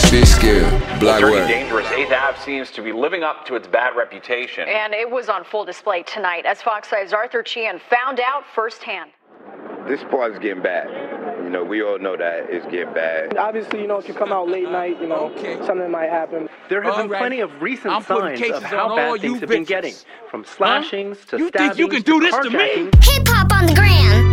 Big scale, black Dirty work. Dangerous 8th Ave seems to be living up to its bad reputation. And it was on full display tonight as Fox 5's Arthur Chian found out firsthand. This part is getting bad. You know, we all know that it's getting bad. Obviously, if you come out late night, something might happen. There have been plenty of recent signs of how bad things have been getting, from slashings to stabbings You think you can do to this to me? carjacking. Hip hop on the gram.